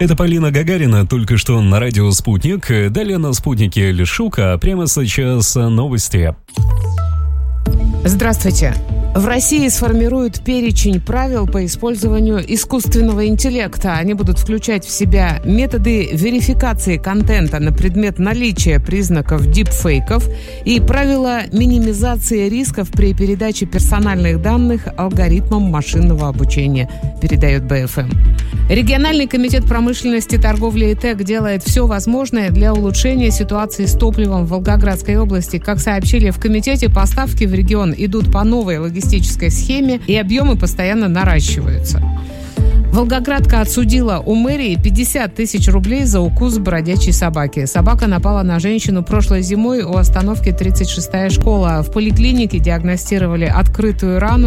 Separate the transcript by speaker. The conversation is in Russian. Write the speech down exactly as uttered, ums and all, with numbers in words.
Speaker 1: Это Полина Гагарина, только что на радио «Спутник». Далее на «Спутнике» Лешука, а прямо сейчас новости.
Speaker 2: Здравствуйте. В России сформируют перечень правил по использованию искусственного интеллекта. Они будут включать в себя методы верификации контента на предмет наличия признаков дипфейков и правила минимизации рисков при передаче персональных данных алгоритмам машинного обучения, передает бэ эф эм. Региональный комитет промышленности, торговли и ТЭК делает все возможное для улучшения ситуации с топливом в Волгоградской области. Как сообщили в комитете, поставки в регион идут по новой логистической схеме, и объемы постоянно наращиваются. Волгоградка отсудила у мэрии пятьдесят тысяч рублей за укус бродячей собаки. Собака напала на женщину прошлой зимой у остановки тридцать шестая школа. В поликлинике диагностировали открытую рану.